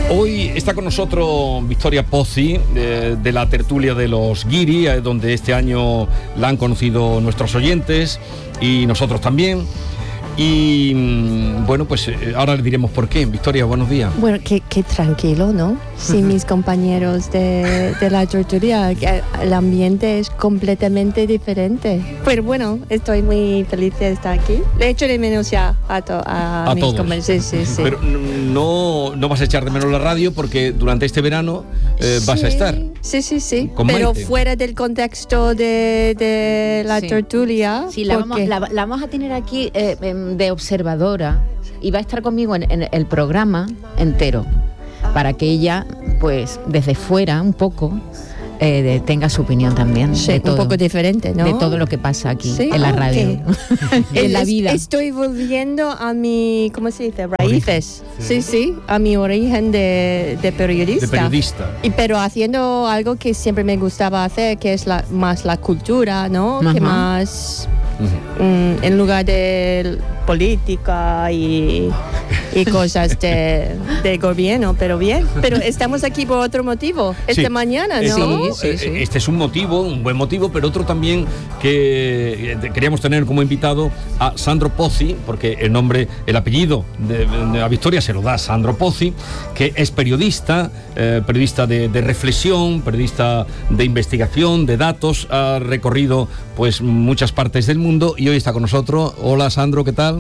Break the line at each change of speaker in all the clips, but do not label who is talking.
Hoy está con nosotros Victoria Pozzi, de la tertulia de los Guiri, donde este año la han conocido nuestros oyentes y nosotros también. Y bueno, pues ahora le diremos por qué. Victoria, buenos días.
Bueno, qué tranquilo, ¿no? Sí, mis compañeros de la tertulia, el ambiente es completamente diferente. Pero bueno, estoy muy feliz de estar aquí. Le echo de menos ya a mis
todos.
compañeros. Sí.
Pero no vas a echar de menos la radio porque durante este verano vas a estar.
Sí.
Con
pero
Maite.
fuera del contexto de la tertulia.
Sí, la vamos a tener aquí de observadora y va a estar conmigo en el programa entero para que ella, pues, desde fuera un poco tenga su opinión también.
Sí,
de todo,
un poco diferente, ¿no?
de todo lo que pasa aquí
Sí,
en la radio, en la vida.
Estoy volviendo a mi, ¿cómo se dice? Raíces. Sí, a mi origen de periodista.
De periodista.
Pero haciendo algo que siempre me gustaba hacer, que es más la cultura, ¿no?
Ajá.
Que más en lugar de política y cosas de gobierno, pero bien. Pero estamos aquí por otro motivo, esta mañana, ¿no?
Sí.
Este es un buen motivo, pero otro también que queríamos tener como invitado a Sandro Pozzi, porque el apellido a Victoria se lo da Sandro Pozzi, que es periodista de reflexión, periodista de investigación, de datos, ha recorrido pues muchas partes del mundo y hoy está con nosotros. Hola Sandro, ¿qué tal?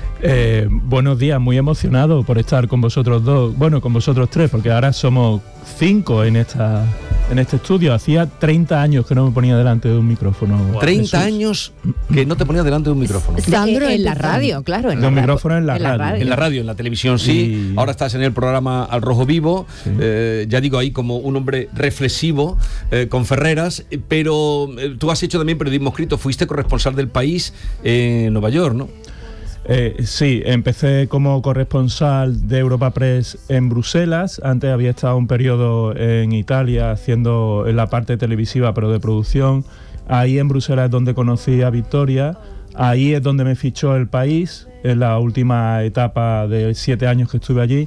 Buenos días, muy emocionado por estar con vosotros dos, bueno, con vosotros tres, porque ahora somos 5 en este estudio. Hacía 30 años que no me ponía delante de un micrófono.
30
Jesús.
años que no te ponía delante de un micrófono.
Sandro,
en la radio, claro.
Los micrófonos en la radio.
En la radio, en la televisión sí. Ahora estás en el programa Al Rojo Vivo.
Sí.
Ya digo ahí como un hombre reflexivo con Ferreras, pero tú has hecho también periodismo escrito. Fuiste corresponsal del País en Nueva York, ¿no?
Sí, empecé como corresponsal de Europa Press en Bruselas. Antes había estado un periodo en Italia haciendo en la parte televisiva, pero de producción. Ahí en Bruselas es donde conocí a Victoria. Ahí es donde me fichó El País, en la última etapa de 7 años que estuve allí.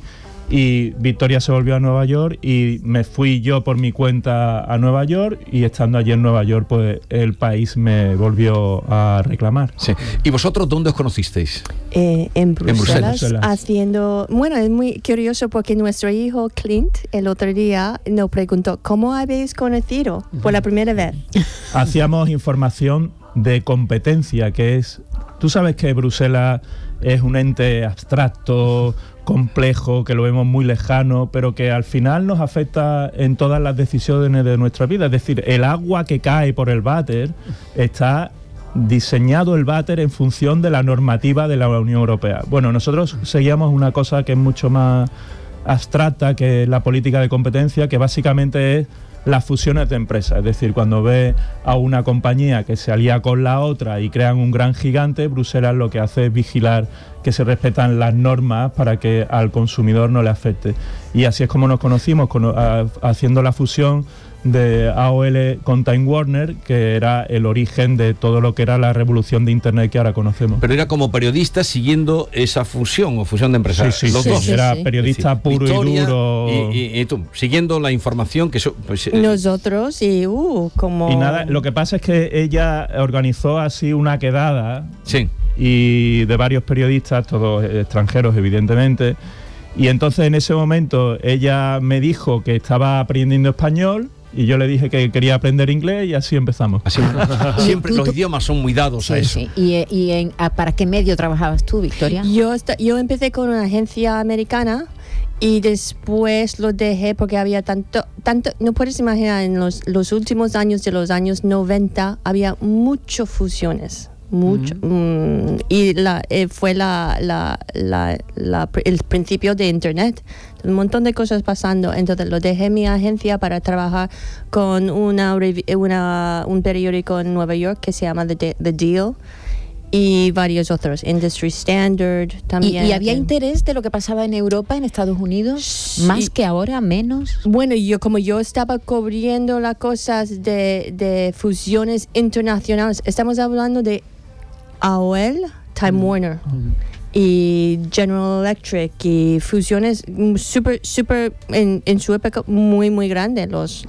Y Victoria se volvió a Nueva York y me fui yo por mi cuenta a Nueva York, y estando allí en Nueva York, pues El País me volvió a reclamar.
Sí. ¿Y vosotros dónde os conocisteis?
En Bruselas,
Bruselas.
haciendo... Bueno, es muy curioso porque nuestro hijo Clint el otro día nos preguntó ¿cómo habéis conocido por la primera vez?
Hacíamos información de competencia, que es... Tú sabes que Bruselas es un ente abstracto, complejo, que lo vemos muy lejano, pero que al final nos afecta en todas las decisiones de nuestra vida. Es decir, el agua que cae por el váter está diseñado el váter en función de la normativa de la Unión Europea. Bueno, nosotros seguíamos una cosa que es mucho más abstracta, que es la política de competencia, que básicamente es las fusiones de empresas. Es decir, cuando ve a una compañía que se alía con la otra y crean un gran gigante, Bruselas lo que hace es vigilar que se respetan las normas para que al consumidor no le afecte. Y así es como nos conocimos, haciendo la fusión de AOL con Time Warner, que era el origen de todo lo que era la revolución de Internet que ahora conocemos.
Pero era como periodista siguiendo esa fusión o fusión de empresas.
Sí,
los dos.
Era periodista puro
Victoria
y duro.
Y tú, siguiendo la información que
Nosotros como...
Y nada, lo que pasa es que ella organizó así una quedada,
sí,
y de varios periodistas, todos extranjeros evidentemente, y entonces en ese momento ella me dijo que estaba aprendiendo español y yo le dije que quería aprender inglés y así empezamos.
Siempre los idiomas son muy dados a eso.
Sí. ¿Y para qué medio trabajabas tú, Victoria?
Yo empecé con una agencia americana y después lo dejé porque había tanto, no puedes imaginar, en los últimos años de los años 90 había muchas fusiones. Mucho, y fue el principio de Internet, un montón de cosas pasando. Entonces lo dejé mi agencia para trabajar con un periódico en Nueva York que se llama The Deal, y varios otros, Industry Standard también.
¿Y había interés de lo que pasaba en Europa, en Estados Unidos?
Sí.
¿Más que ahora, menos?
Bueno, como yo estaba cubriendo las cosas de fusiones internacionales, estamos hablando de AOL, Time Warner. y General Electric y fusiones súper en su época muy grandes, los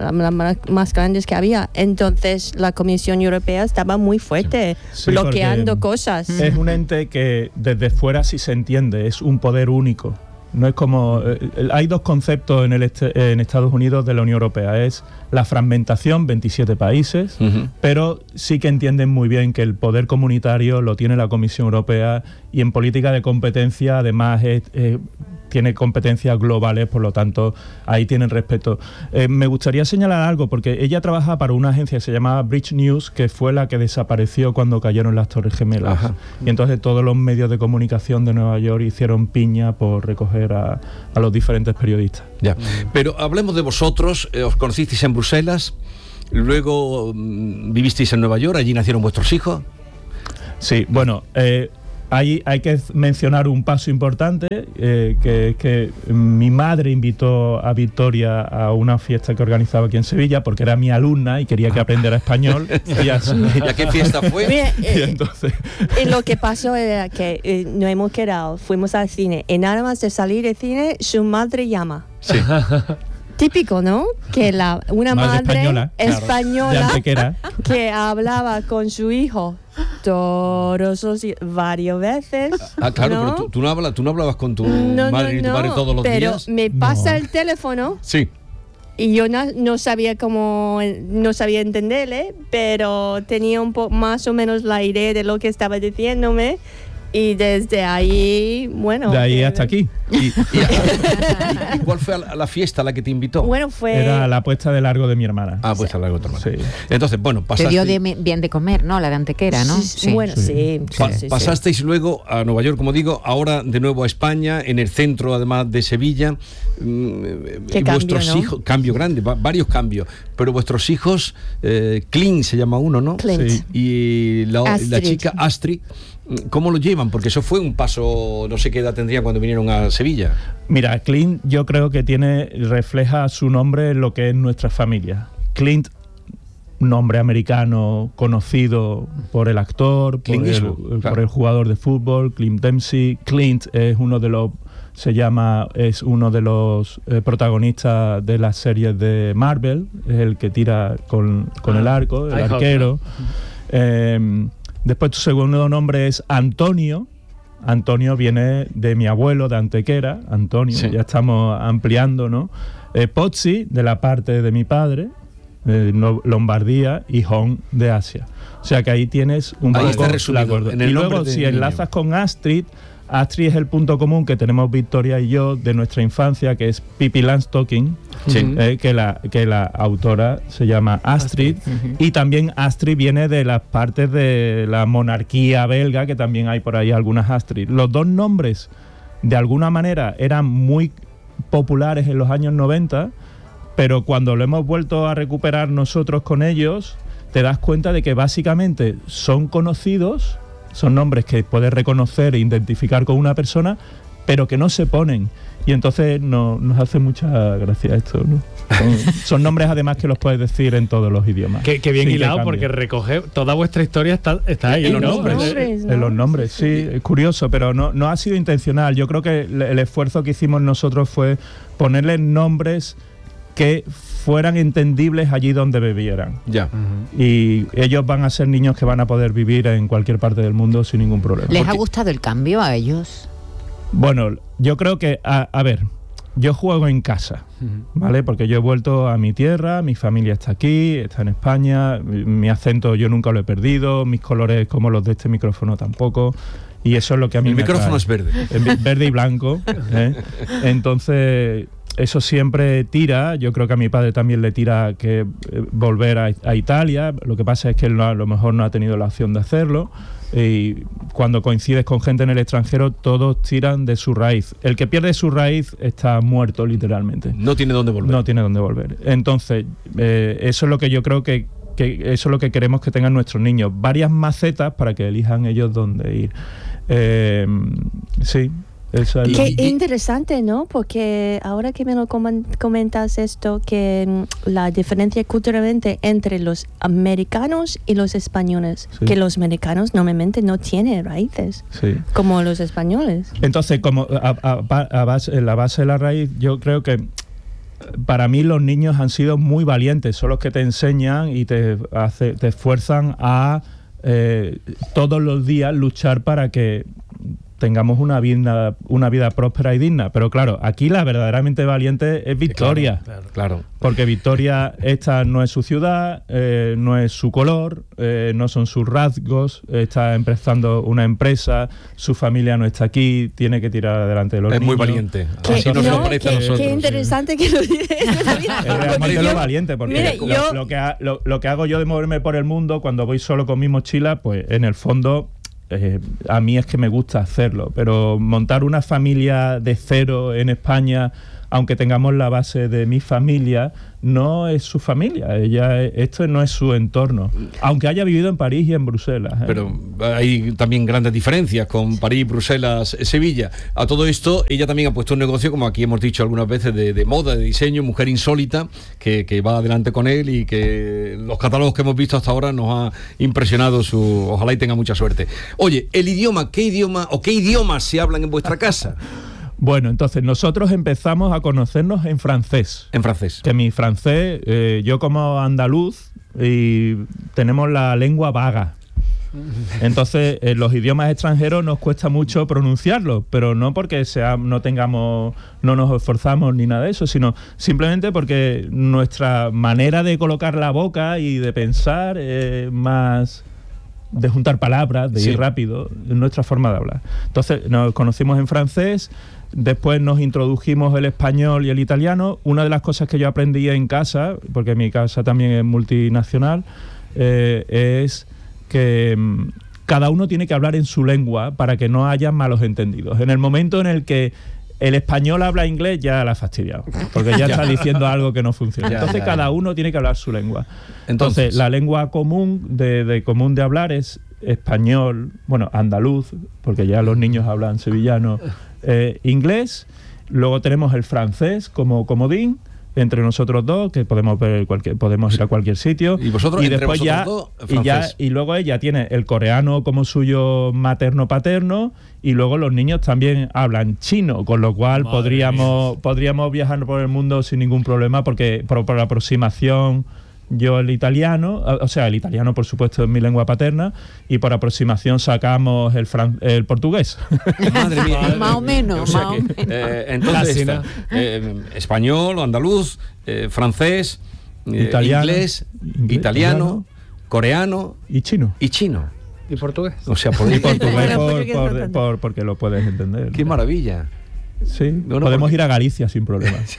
más grandes que había. Entonces la Comisión Europea estaba muy fuerte,
Sí,
bloqueando cosas.
Es un ente que desde fuera sí se entiende, es un poder único. No es como hay dos conceptos en Estados Unidos de la Unión Europea, es la fragmentación, 27 países, pero sí que entienden muy bien que el poder comunitario lo tiene la Comisión Europea, y en política de competencia además tiene competencias globales, por lo tanto ahí tienen respeto. Me gustaría señalar algo, porque ella trabaja para una agencia que se llamaba Bridge News, que fue la que desapareció cuando cayeron las Torres Gemelas. Ajá. Y entonces todos los medios de comunicación de Nueva York hicieron piña por recoger a los diferentes periodistas.
Ya. Pero hablemos de vosotros. Os conocisteis en Bruselas, luego vivisteis en Nueva York, allí nacieron vuestros hijos.
Sí, bueno, hay que mencionar un paso importante, que es que mi madre invitó a Victoria a una fiesta que organizaba aquí en Sevilla, porque era mi alumna y quería que aprendiera español.
¿Y a qué fiesta fue?
Mira,
y entonces...
lo que pasó era que nos hemos quedado, fuimos al cine, y nada más de salir del cine, su madre llama.
Sí.
Típico, ¿no? Que una madre española
claro,
que hablaba con su hijo todos los días, varias veces.
Claro,
¿no?
pero tú no hablabas con tu madre y tu padre todos los días.
Pero me pasa el teléfono.
Sí.
Y yo no sabía no sabía entenderle, pero tenía un poco más o menos la idea de lo que estaba diciéndome. Y desde ahí, bueno...
De ahí hasta aquí.
¿Y cuál fue la fiesta a la que te invitó?
Bueno,
Era la puesta de largo de mi hermana.
Ah, puesta de largo de tu hermana.
Sí.
Entonces, bueno, pasaste...
Te dio bien de comer, ¿no? La de Antequera, ¿no?
Sí. Bueno, sí.
Pasasteis luego a Nueva York, como digo, ahora de nuevo a España, en el centro, además de Sevilla.
Qué
vuestros
cambio, ¿no?
hijos, cambio grande, varios cambios. Pero vuestros hijos, Clint se llama uno, ¿no?
Clint.
Sí.
Y la chica Astrid, ¿cómo lo llevan? Porque eso fue un paso, no sé qué edad tendrían cuando vinieron a Sevilla.
Mira, Clint yo creo que refleja su nombre en lo que es nuestra familia. Clint, un nombre americano conocido por el actor, por el jugador de fútbol, Clint Dempsey. Clint es uno de los protagonistas de las series de Marvel, es el que tira con el arco, el arquero. Después tu segundo nombre es Antonio. Antonio viene de mi abuelo de Antequera, Antonio, sí. Ya estamos ampliando, ¿no? Pozzi, de la parte de mi padre, Lombardía, y Hong, de Asia. O sea que ahí tienes un
poco
la gorda. Y luego, si enlazas con Astrid es el punto común que tenemos Victoria y yo de nuestra infancia, que es Pippi Langstocking, sí. Que la autora se llama Astrid. Y también Astrid viene de las partes de la monarquía belga, que también hay por ahí algunas Astrid. Los dos nombres, de alguna manera, eran muy populares en los años 90, pero cuando lo hemos vuelto a recuperar nosotros con ellos, te das cuenta de que básicamente son conocidos, son nombres que puedes reconocer e identificar con una persona, pero que no se ponen. Y entonces nos hace mucha gracia esto, ¿no? Son nombres además que los puedes decir en todos los idiomas.
Qué bien hilado, porque recoge toda vuestra historia está ahí en los nombres.
En los nombres, sí, es curioso, pero no ha sido intencional. Yo creo que el esfuerzo que hicimos nosotros fue ponerles nombres que fueran entendibles allí donde vivieran.
Ya.
Y ellos van a ser niños que van a poder vivir en cualquier parte del mundo sin ningún problema.
¿Les ha gustado el cambio a ellos?
Bueno, yo creo que, a ver, yo juego en casa, ¿vale? Porque yo he vuelto a mi tierra, mi familia está aquí, está en España, mi acento yo nunca lo he perdido, mis colores como los de este micrófono tampoco, y eso es lo que a mí me atrae.
El micrófono es verde.
Verde y blanco, ¿eh? Entonces... eso siempre tira. Yo creo que a mi padre también le tira que volver a Italia. Lo que pasa es que él a lo mejor no ha tenido la opción de hacerlo. Y cuando coincides con gente en el extranjero, todos tiran de su raíz. El que pierde su raíz está muerto, literalmente.
No tiene dónde volver.
No tiene dónde volver. Entonces, eso es lo que yo creo que eso es lo que queremos que tengan nuestros niños. Varias macetas para que elijan ellos dónde ir. Sí.
Qué interesante, ¿no? Porque ahora que me lo comentas esto, que la diferencia culturalmente entre los americanos y los españoles, que los americanos normalmente no tienen raíces, como los españoles.
Entonces, como la base de la raíz, yo creo que para mí los niños han sido muy valientes, son los que te enseñan y te esfuerzan a todos los días luchar para que tengamos una vida próspera y digna. Pero claro, aquí la verdaderamente valiente es Victoria.
Claro.
Porque Victoria, esta no es su ciudad, no es su color, no son sus rasgos, está empezando una empresa, su familia no está aquí, tiene que tirar adelante de los niños.
Es muy valiente.
Qué interesante que lo dices.
Es realmente lo valiente, porque lo que hago yo de moverme por el mundo cuando voy solo con mi mochila, pues en el fondo... a mí es que me gusta hacerlo, pero montar una familia de cero en España, aunque tengamos la base de mi familia, no es su familia. Esto no es su entorno, aunque haya vivido en París y en Bruselas.
Pero hay también grandes diferencias con París, Bruselas, Sevilla. A todo esto, ella también ha puesto un negocio, como aquí hemos dicho algunas veces, de moda, de diseño, mujer insólita, que va adelante con él y que los catálogos que hemos visto hasta ahora nos ha impresionado. Ojalá y tenga mucha suerte. Oye, el idioma, ¿qué idiomas se hablan en vuestra casa?
Bueno, entonces nosotros empezamos a conocernos en francés.
En francés.
Que mi francés, yo como andaluz, y tenemos la lengua vaga. Entonces, los idiomas extranjeros nos cuesta mucho pronunciarlos, pero no porque no nos esforzamos ni nada de eso, sino simplemente porque nuestra manera de colocar la boca y de pensar más... de juntar palabras, de ir rápido, nuestra forma de hablar. Entonces nos conocimos en francés, después nos introdujimos el español y el italiano. Una de las cosas que yo aprendí en casa, porque mi casa también es multinacional, es que cada uno tiene que hablar en su lengua para que no haya malos entendidos. En el momento en el que el español habla inglés, ya la ha fastidiado, porque ya está diciendo algo que no funciona. Entonces cada uno tiene que hablar su lengua. Entonces la lengua común de hablar es español, bueno, andaluz, porque ya los niños hablan sevillano, inglés. Luego tenemos el francés como comodín entre nosotros dos, que podemos ir a cualquier sitio.
Y vosotros,
y después y luego ella tiene el coreano como suyo materno-paterno, y luego los niños también hablan chino, con lo cual podríamos viajar por el mundo sin ningún problema, porque por aproximación yo el italiano, el italiano por supuesto es mi lengua paterna, y por aproximación sacamos el portugués.
Madre mía.
Más o menos.
Entonces español o andaluz, francés, inglés, italiano, coreano
y chino.
¿Y portugués?
O sea,
porque lo puedes entender.
¡Qué maravilla!
Sí, podemos ir a Galicia sin problemas.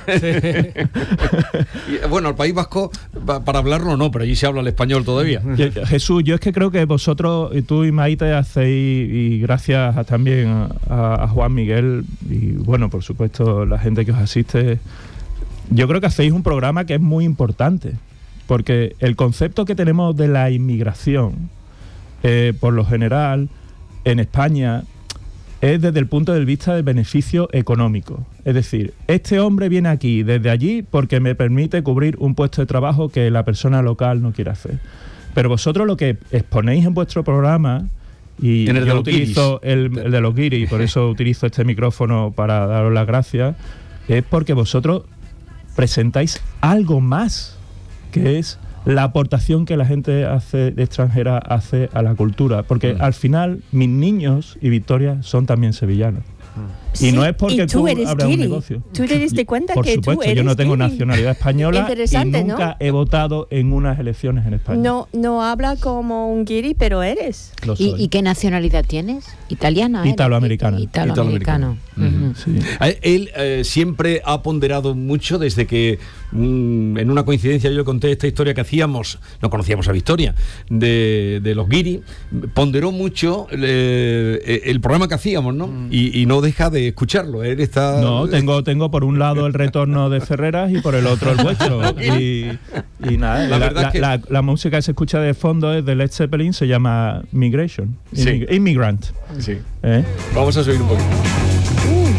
Bueno, al País Vasco, para hablarlo no, pero allí se habla el español todavía.
Jesús, yo es que creo que vosotros, tú y Maite, hacéis, y gracias también a Juan Miguel, y bueno, por supuesto, la gente que os asiste, yo creo que hacéis un programa que es muy importante, porque el concepto que tenemos de la inmigración, por lo general, en España, es desde el punto de vista del beneficio económico. Es decir, este hombre viene aquí desde allí porque me permite cubrir un puesto de trabajo que la persona local no quiere hacer. Pero vosotros lo que exponéis en vuestro programa, y yo utilizo el de los guiris, por eso utilizo este micrófono para daros las gracias, es porque vosotros presentáis algo más, que es la aportación que la gente extranjera hace a la cultura, porque al final mis niños y Victoria son también sevillanos. Y no es porque tú abras un negocio.
¿Tú te diste cuenta
por
que
supuesto,
tú eres
yo no tengo
guiri?
nacionalidad española y nunca
¿no?
he votado en unas elecciones en España.
No habla como un guiri, pero eres.
Lo soy.
¿Y qué nacionalidad tienes? ¿Italiana?
Italoamericana.
Italoamericano.
Sí.
Él siempre ha ponderado mucho desde que en una coincidencia yo conté esta historia que hacíamos, no conocíamos a Victoria, de los guiri, ponderó mucho el programa que hacíamos, ¿no? Y no deja de escucharlo. Él está...
No, tengo por un lado el retorno de Ferreras y por el otro el vuestro. y nada, la música que se escucha de fondo es de Led Zeppelin, se llama Migration,
Sí.
Immigrant.
Sí. Vamos a subir un poquito.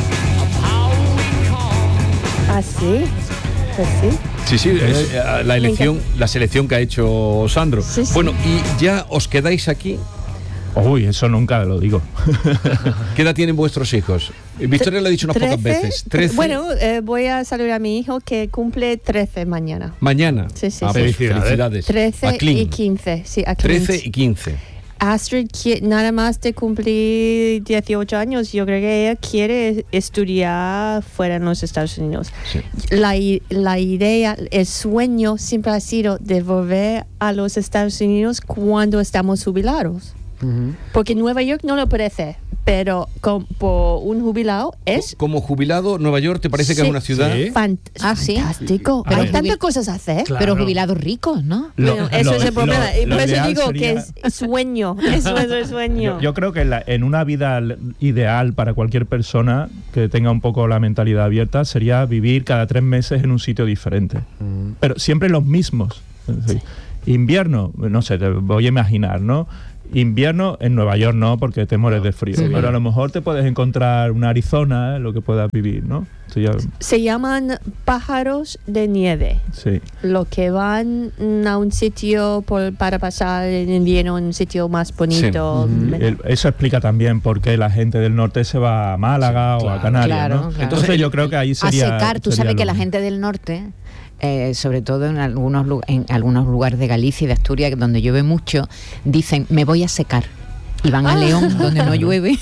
Pues sí.
Sí, es la selección que ha hecho Sandro.
Sí.
Bueno, y ya os quedáis aquí.
Uy, eso nunca lo digo.
¿Qué edad tienen vuestros hijos? Victoria lo ha dicho unas pocas veces. 13.
Bueno, voy a saludar a mi hijo que cumple 13 mañana.
Mañana.
Sí.
Pues felicidades.
13 y 15. Sí, a
13 y 15.
Astrid, nada más de cumplir 18 años, yo creo que ella quiere estudiar fuera en los Estados Unidos.
Sí.
La idea, el sueño siempre ha sido de volver a los Estados Unidos cuando estamos jubilados. Porque Nueva York no lo parece, pero por un jubilado es...
Como jubilado, Nueva York, ¿te parece que es una ciudad?
Sí.
Fantástico.
Pero
hay tantas cosas a hacer.
Claro.
Pero jubilados ricos, ¿no?
Bueno, eso es el problema. Y por eso
ideal
digo
sería-
que es sueño. Eso es el sueño.
Yo creo que en una vida ideal para cualquier persona que tenga un poco la mentalidad abierta sería vivir cada 3 meses en un sitio diferente. Pero siempre los mismos. Es decir, invierno, no sé, te voy a imaginar, ¿no? Invierno en Nueva York no, porque te mueres de frío. Pero a lo mejor te puedes encontrar una Arizona, lo que puedas vivir, ¿no?
Se llaman pájaros de nieve.
Sí.
Lo que van a un sitio para pasar el invierno en un sitio más bonito.
Eso explica también por qué la gente del norte se va a Málaga o a Canarias,
claro,
¿no?
claro.
Entonces yo creo que ahí sería...
A secar, tú sabes que la gente del norte, sobre todo en algunos lugares de Galicia y de Asturias, donde llueve mucho, dicen, me voy a secar. Y van a León, donde no llueve.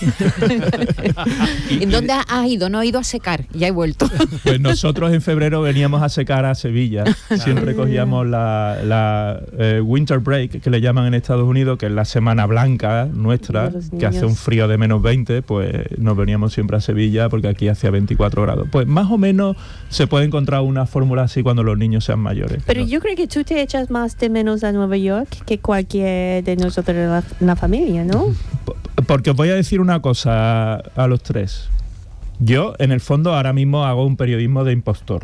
¿En dónde has ido? No he ido a secar, ya he vuelto.
Pues nosotros en febrero veníamos a secar a Sevilla. Siempre cogíamos la winter break, que le llaman en Estados Unidos, que es la semana blanca nuestra, que hace un frío de menos 20, pues nos veníamos siempre a Sevilla, porque aquí hacía 24 grados. Pues más o menos se puede encontrar una fórmula así cuando los niños sean mayores.
Pero yo creo que tú te echas más de menos a Nueva York que cualquier de nosotros en la familia, ¿no?
Porque os voy a decir una cosa a los tres. Yo, en el fondo, ahora mismo hago un periodismo de impostor.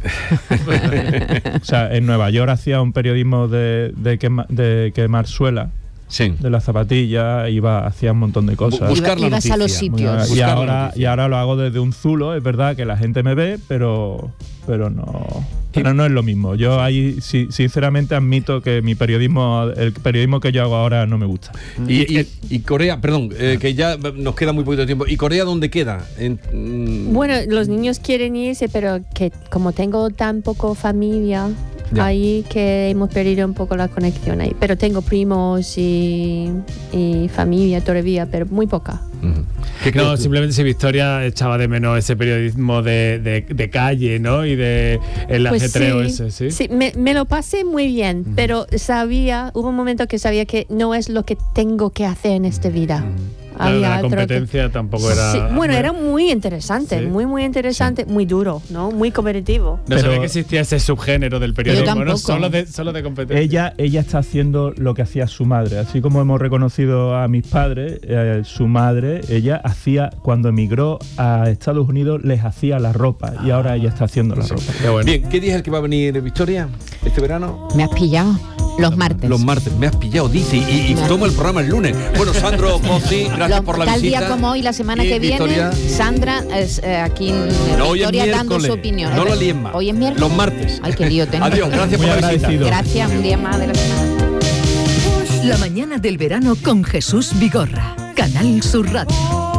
O sea, en Nueva York hacía un periodismo de quemar suela.
Sí.
De las zapatillas, hacía un montón de cosas.
Buscar la
Ibas a los
noticia.
sitios.
Y ahora lo hago desde un zulo. Es verdad que la gente me ve, pero no es lo mismo. Yo ahí sinceramente admito que el periodismo que yo hago ahora no me gusta.
Y Corea, perdón, que ya nos queda muy poquito tiempo. ¿Y Corea dónde queda?
Bueno, los niños quieren irse, pero que como tengo tan poco familia,
Ya.
ahí que hemos perdido un poco la conexión ahí. Pero tengo primos y familia todavía, pero muy poca.
¿Qué crees
No,
tú?
simplemente si Victoria echaba de menos ese periodismo de calle, ¿no? Y de el
Pues
ajetreo
sí,
ese, ¿sí?
sí, me lo pasé muy bien, pero hubo un momento que sabía que no es lo que tengo que hacer en esta vida.
Claro,
Había
la
otro que-
competencia tampoco era...
Sí, bueno, era muy interesante,
Sí.
muy interesante, muy duro, ¿no? Muy competitivo.
No
Pero-
sabía que existía ese subgénero del periodismo, ¿no?
tampoco.
Solo de competencia.
Ella está haciendo lo que hacía su madre. Así como hemos reconocido a mis padres, su madre, ella hacía, cuando emigró a Estados Unidos, les hacía la ropa. Y ahora ella está haciendo la ropa.
Qué bueno.
Bien, ¿qué día es el que va a venir Victoria este verano?
Me has pillado los martes.
Los martes. Me has pillado, dice, y toma el programa el lunes. Bueno, Sandro Pozzi, gracias por la
Tal
visita.
día como hoy, la semana
Y
que viene,
Victoria,
Sandra aquí
no, hoy es
Victoria dando
miércoles.
su opinión.
No lo líes más.
Hoy es miércoles.
Los martes.
Ay, qué lío tengo.
Adiós, gracias
Muy
por la visita.
agradecido.
Gracias, un día más de la semana.
La mañana del verano con Jesús Vigorra. Canal Sur Radio.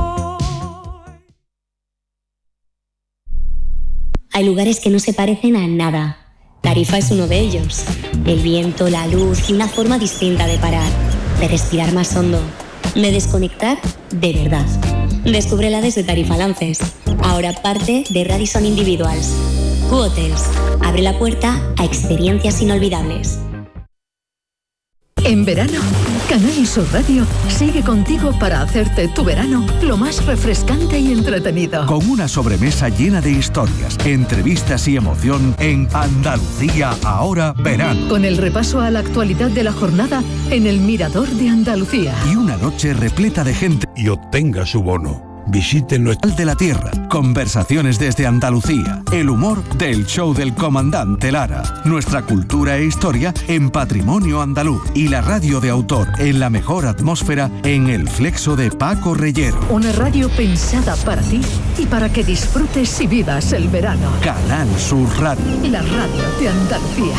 Hay lugares que no se parecen a nada. Tarifa es uno de ellos. El viento, la luz y una forma distinta de parar, de respirar más hondo, de desconectar de verdad. Descúbrela desde Tarifa Lances, ahora parte de Radisson Individuals. Q-Hotels abre la puerta a experiencias inolvidables.
En verano, Canal Sur Radio sigue contigo para hacerte tu verano lo más refrescante y entretenido.
Con una sobremesa llena de historias, entrevistas y emoción en Andalucía Ahora Verano.
Con el repaso a la actualidad de la jornada en el Mirador de Andalucía.
Y una noche repleta de gente.
Y obtenga su bono.
Visite nuestro de la Tierra, conversaciones desde Andalucía, el humor del show del comandante Lara, nuestra cultura e historia en Patrimonio Andaluz y la radio de autor en la mejor atmósfera en El Flexo de Paco Reyero.
Una radio pensada para ti y para que disfrutes y vivas el verano.
Canal Sur Radio.
La radio de Andalucía.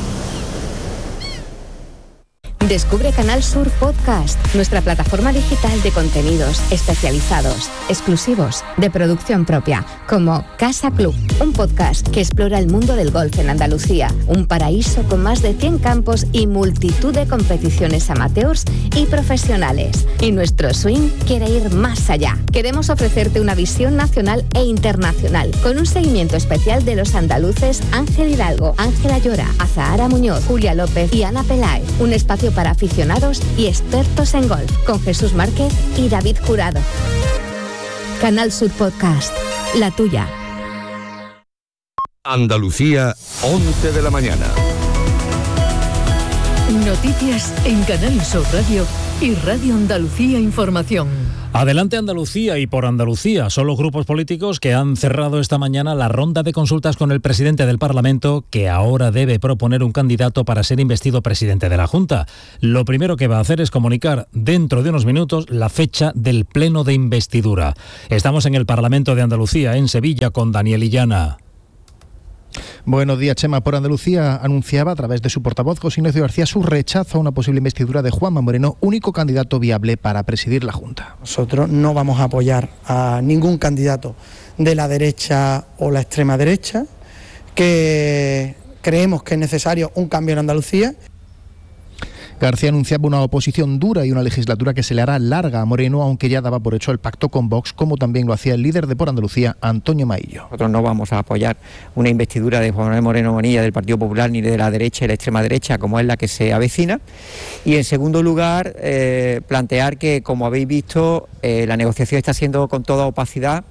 Descubre Canal Sur Podcast, nuestra plataforma digital de contenidos especializados, exclusivos, de producción propia, como Casa Club, un podcast que explora el mundo del golf en Andalucía, un paraíso con más de 100 campos y multitud de competiciones amateurs y profesionales. Y nuestro swing quiere ir más allá. Queremos ofrecerte una visión nacional e internacional, con un seguimiento especial de los andaluces Ángel Hidalgo, Ángela Llora, Azahara Muñoz, Julia López y Ana Peláez. Un espacio para aficionados y expertos en golf, con Jesús Márquez y David Jurado. Canal Sur Podcast, la tuya.
Andalucía, 11 de la mañana.
Noticias en Canal Sur Radio y Radio Andalucía Información.
Adelante Andalucía y por Andalucía son los grupos políticos que han cerrado esta mañana la ronda de consultas con el presidente del Parlamento, que ahora debe proponer un candidato para ser investido presidente de la Junta. Lo primero que va a hacer es comunicar dentro de unos minutos la fecha del pleno de investidura. Estamos en el Parlamento de Andalucía, en Sevilla, con Daniel Illana.
Buenos días, Chema. Por Andalucía anunciaba a través de su portavoz José Ignacio García su rechazo a una posible investidura de Juanma Moreno, único candidato viable para presidir la Junta.
Nosotros no vamos a apoyar a ningún candidato de la derecha o la extrema derecha, que creemos que es necesario un cambio en Andalucía.
García anunciaba una oposición dura y una legislatura que se le hará larga a Moreno, aunque ya daba por hecho el pacto con Vox, como también lo hacía el líder de Por Andalucía, Antonio Maillo.
Nosotros no vamos a apoyar una investidura de Juan Manuel Moreno Bonilla del Partido Popular, ni de la derecha y la extrema derecha, como es la que se avecina. Y en segundo lugar, plantear que, como habéis visto, la negociación está siendo con toda opacidad.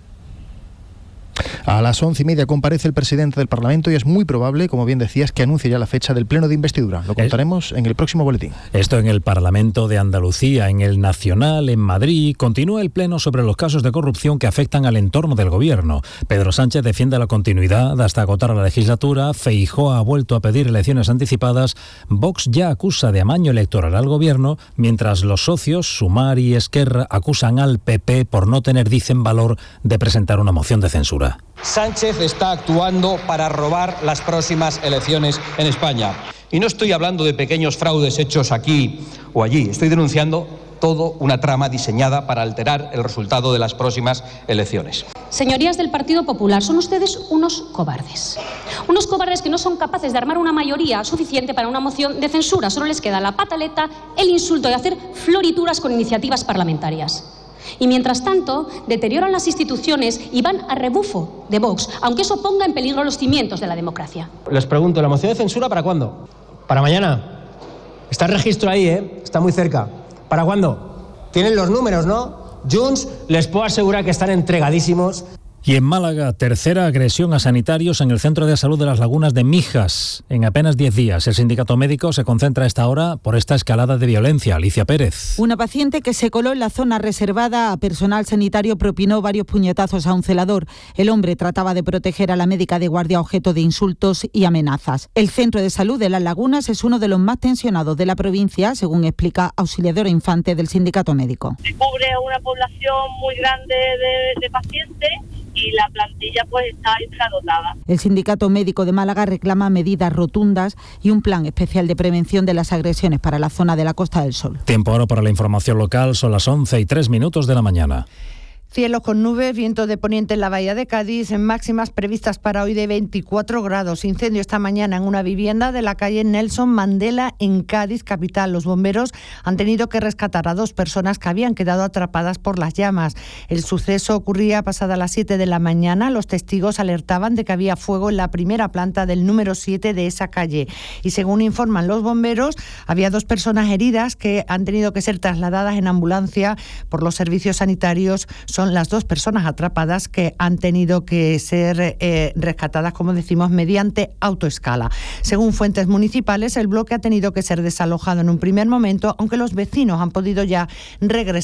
A las 11:30 comparece el presidente del Parlamento y es muy probable, como bien decías, que anuncie ya la fecha del pleno de investidura. Lo contaremos en el próximo boletín.
Esto en el Parlamento de Andalucía. En el Nacional, en Madrid, continúa el pleno sobre los casos de corrupción que afectan al entorno del gobierno. Pedro Sánchez defiende la continuidad hasta agotar la legislatura. Feijóo ha vuelto a pedir elecciones anticipadas. Vox ya acusa de amaño electoral al gobierno, mientras los socios, Sumar y Esquerra, acusan al PP por no tener, dicen, valor de presentar una moción de censura.
Sánchez está actuando para robar las próximas elecciones en España. Y no estoy hablando de pequeños fraudes hechos aquí o allí. Estoy denunciando todo una trama diseñada para alterar el resultado de las próximas elecciones.
Señorías del Partido Popular, son ustedes unos cobardes. Unos cobardes que no son capaces de armar una mayoría suficiente para una moción de censura. Solo les queda la pataleta, el insulto y hacer florituras con iniciativas parlamentarias. Y mientras tanto, deterioran las instituciones y van a rebufo de Vox, aunque eso ponga en peligro los cimientos de la democracia.
Les pregunto, ¿la moción de censura para cuándo? ¿Para mañana? Está el registro ahí, está muy cerca. ¿Para cuándo? Tienen los números, ¿no? Junts, les puedo asegurar que están entregadísimos.
Y en Málaga, tercera agresión a sanitarios en el Centro de Salud de las Lagunas de Mijas. En apenas 10 días, el sindicato médico se concentra a esta hora por esta escalada de violencia. Alicia Pérez.
Una paciente que se coló en la zona reservada a personal sanitario propinó varios puñetazos a un celador. El hombre trataba de proteger a la médica de guardia objeto de insultos y amenazas. El Centro de Salud de las Lagunas es uno de los más tensionados de la provincia, según explica Auxiliadora Infante del sindicato médico.
Cubre a una población muy grande de pacientes y la plantilla pues está infradotada.
El Sindicato Médico de Málaga reclama medidas rotundas y un plan especial de prevención de las agresiones para la zona de la Costa del Sol.
Tiempo ahora para la información local, son las 11:03 de la mañana.
Cielos con nubes, viento de poniente en la bahía de Cádiz, en máximas previstas para hoy de 24 grados. Incendio esta mañana en una vivienda de la calle Nelson Mandela en Cádiz, capital. Los bomberos han tenido que rescatar a 2 personas que habían quedado atrapadas por las llamas. El suceso ocurría pasada las 7 de la mañana. Los testigos alertaban de que había fuego en la primera planta del número 7 de esa calle. Y según informan los bomberos, había 2 personas heridas que han tenido que ser trasladadas en ambulancia por los servicios sanitarios. Son las 2 personas atrapadas que han tenido que ser rescatadas, como decimos, mediante autoescala. Según fuentes municipales, el bloque ha tenido que ser desalojado en un primer momento, aunque los vecinos han podido ya regresar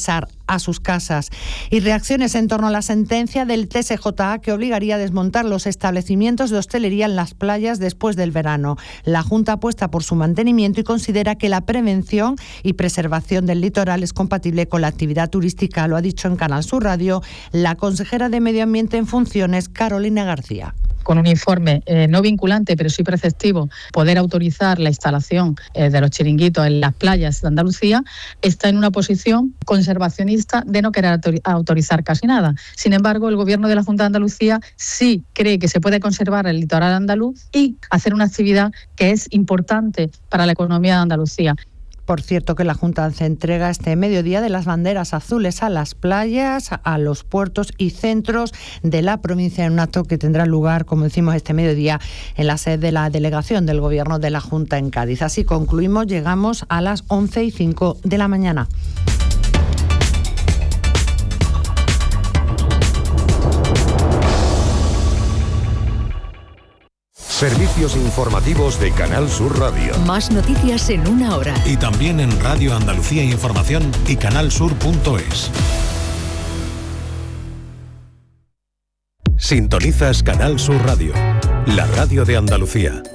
a sus casas. Y reacciones en torno a la sentencia del TSJA que obligaría a desmontar los establecimientos de hostelería en las playas después del verano. La Junta apuesta por su mantenimiento y considera que la prevención y preservación del litoral es compatible con la actividad turística, lo ha dicho en Canal Sur Radio la consejera de Medio Ambiente en funciones, Carolina García.
Con un informe no vinculante, pero sí preceptivo, poder autorizar la instalación de los chiringuitos en las playas de Andalucía, está en una posición conservacionista de no querer autorizar casi nada. Sin embargo, el Gobierno de la Junta de Andalucía sí cree que se puede conservar el litoral andaluz y hacer una actividad que es importante para la economía de Andalucía.
Por cierto, que la Junta se entrega este mediodía de las banderas azules a las playas, a los puertos y centros de la provincia en un acto que tendrá lugar, como decimos, este mediodía en la sede de la delegación del Gobierno de la Junta en Cádiz. Así concluimos, llegamos a las 11:05 de la mañana.
Servicios informativos de Canal Sur Radio.
Más noticias en una hora.
Y también en Radio Andalucía Información y canalsur.es. Sintonizas Canal Sur Radio, la radio de Andalucía.